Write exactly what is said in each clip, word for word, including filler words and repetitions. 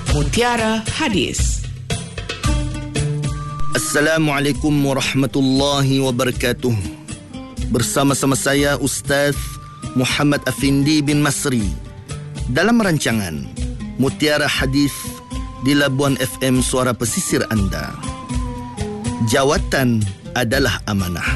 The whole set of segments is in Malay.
Mutiara Hadis. Assalamualaikum warahmatullahi wabarakatuh. Bersama-sama saya Ustaz Muhammad Afindi bin Masri dalam rancangan Mutiara Hadis di Labuan F M Suara Pesisir anda. Jawatan adalah amanah.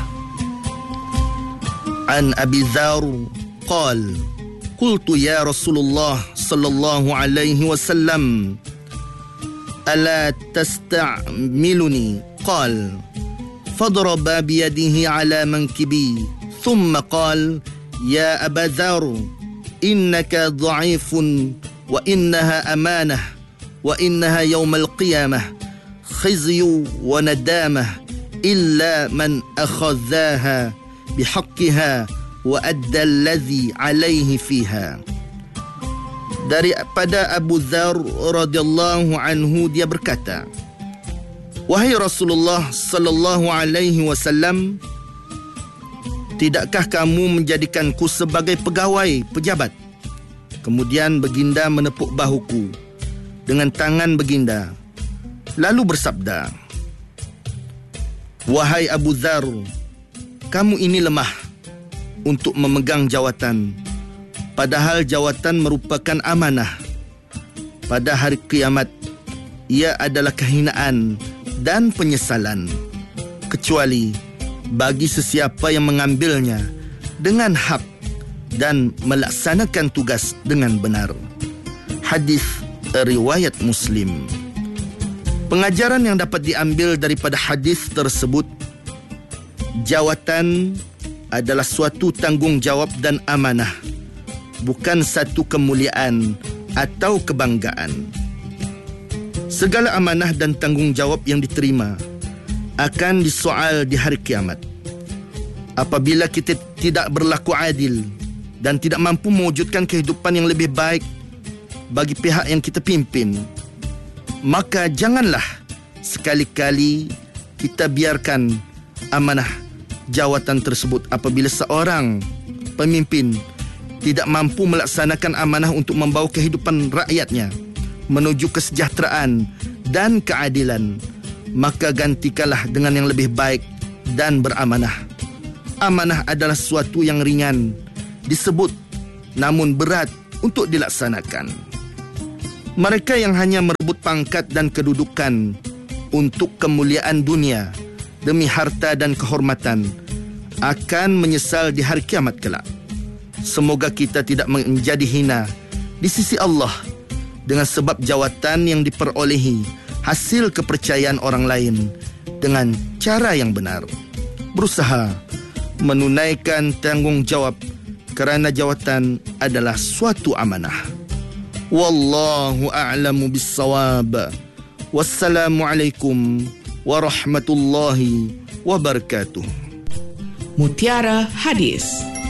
An Abi Dzar qal qultu ya Rasulullah sallallahu alaihi wasallam ألا تستعملني قال فضرب بيده على منكبي ثم قال يا أبا ذر إنك ضعيف وإنها أمانة وإنها يوم القيامة خزي وندامة إلا من أخذاها بحقها وأدى الذي عليه فيها. Daripada Abu Dzar radhiyallahu anhu, dia berkata, wahai Rasulullah sallallahu alaihi wasallam, tidakkah kamu menjadikanku sebagai pegawai pejabat? Kemudian baginda menepuk bahuku dengan tangan baginda lalu bersabda, wahai Abu Dzar, kamu ini lemah untuk memegang jawatan, padahal jawatan merupakan amanah. Pada hari kiamat, ia adalah kehinaan dan penyesalan, kecuali bagi sesiapa yang mengambilnya dengan hak dan melaksanakan tugas dengan benar. Hadis riwayat Muslim. Pengajaran yang dapat diambil daripada hadis tersebut, jawatan adalah suatu tanggungjawab dan amanah, bukan satu kemuliaan atau kebanggaan. Segala amanah dan tanggungjawab yang diterima akan disoal di hari kiamat. Apabila kita tidak berlaku adil dan tidak mampu mewujudkan kehidupan yang lebih baik bagi pihak yang kita pimpin, maka janganlah sekali-kali kita biarkan amanah jawatan tersebut. Apabila seorang pemimpin tidak mampu melaksanakan amanah untuk membawa kehidupan rakyatnya menuju kesejahteraan dan keadilan, maka gantikanlah dengan yang lebih baik dan beramanah. Amanah adalah sesuatu yang ringan disebut, namun berat untuk dilaksanakan. Mereka yang hanya merebut pangkat dan kedudukan untuk kemuliaan dunia demi harta dan kehormatan akan menyesal di hari kiamat kelak. Semoga kita tidak menjadi hina di sisi Allah dengan sebab jawatan yang diperolehi hasil kepercayaan orang lain dengan cara yang benar. Berusaha menunaikan tanggungjawab kerana jawatan adalah suatu amanah. Wallahu a'lamu bis-shawab. Wassalamualaikum warahmatullahi wabarakatuh. Mutiara Hadis.